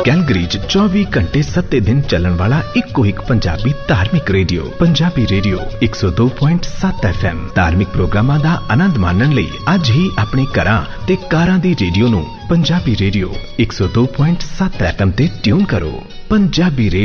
Calgary 24 घंटे 7 दिन चलन वाला इको एक पंजाबी धार्मिक रेडियो पंजाबी रेडियो 102.7 FM। धार्मिक प्रोग्रामां दा आनंद माणन लई अज ही अपने घरां ते कारां दी रेडियो नूं पंजाबी रेडियो 102.7 FM ते ट्यून करो। पंजाबी